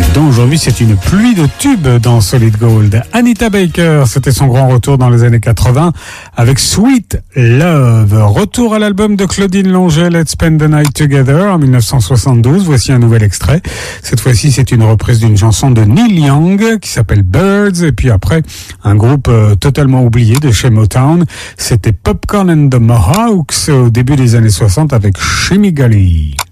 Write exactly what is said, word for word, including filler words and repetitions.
dont aujourd'hui c'est une pluie de tubes dans Solid Gold. Anita Baker, c'était son grand retour dans les années quatre-vingts avec Sweet Love. Retour à l'album de Claudine Longet, Let's Spend the Night Together, en dix-neuf cent soixante-douze. Voici un nouvel extrait. Cette fois-ci, c'est une reprise d'une chanson de Neil Young qui s'appelle Birds. Et puis après, un groupe euh, totalement oublié de chez Motown. C'était Popcorn and the Mohawks au début des années soixante avec Shimmy Gully.